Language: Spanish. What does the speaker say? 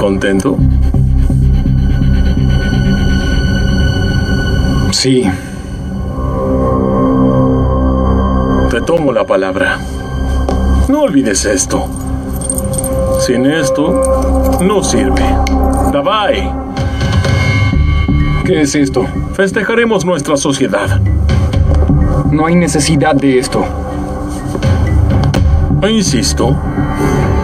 contento? Sí. Te tomo la palabra. No olvides esto. Sin esto, no sirve. Davai. ¿Qué es esto? Festejaremos nuestra sociedad. No hay necesidad de esto. Insisto,